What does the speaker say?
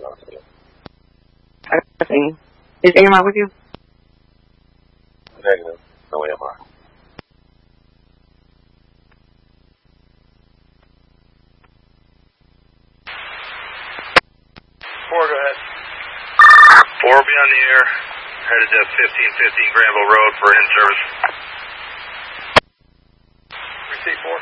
Is AMI with you? Negative. No AMI. 4, go ahead. 4 will be on the air, headed to 1515 Granville Road for in-service. Receive 4.